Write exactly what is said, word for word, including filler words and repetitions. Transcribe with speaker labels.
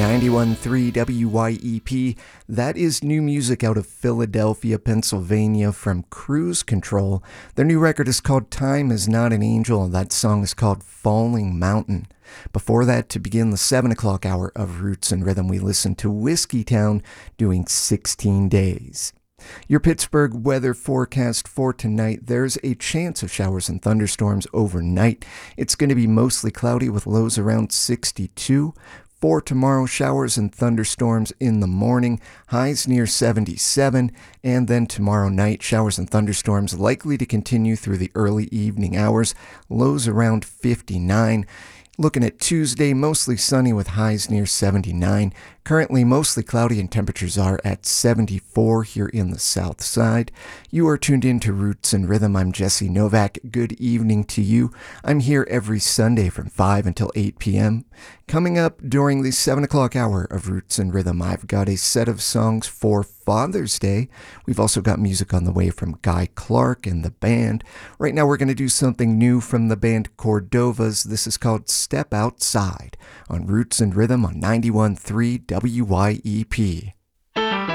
Speaker 1: ninety-one point three W Y E P. That is new music out of Philadelphia, Pennsylvania from Cruise Control. Their new record is called Time Is Not an Angel, and that song is called Falling Mountain. Before that, to begin the seven o'clock hour of Roots and Rhythm, we listened to Whiskey Town doing sixteen days. Your Pittsburgh weather forecast for tonight: there's a chance of showers and thunderstorms overnight. It's going to be mostly cloudy with lows around sixty-two. For tomorrow, showers and thunderstorms in the morning, highs near seventy-seven, and then tomorrow night, showers and thunderstorms likely to continue through the early evening hours, lows around fifty-nine. Looking at Tuesday, mostly sunny with highs near seventy-nine. Currently mostly cloudy and temperatures are at seventy-four here in the south side. You are tuned in to Roots and Rhythm. I'm Jesse Novak. Good evening to you. I'm here every Sunday from five until eight p.m. Coming up during the seven o'clock hour of Roots and Rhythm, I've got a set of songs for Father's Day. We've also got music on the way from Guy Clark and the band. Right now we're going to do something new from the band Cordovas. This is called Step Outside on Roots and Rhythm on ninety-one point three W Y E P.